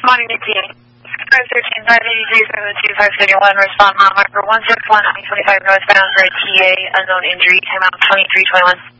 Morning, ETA. 513, 583, 725, 31, respond mile marker 161, 25 northbound for a TA, unknown injury, time out 2321.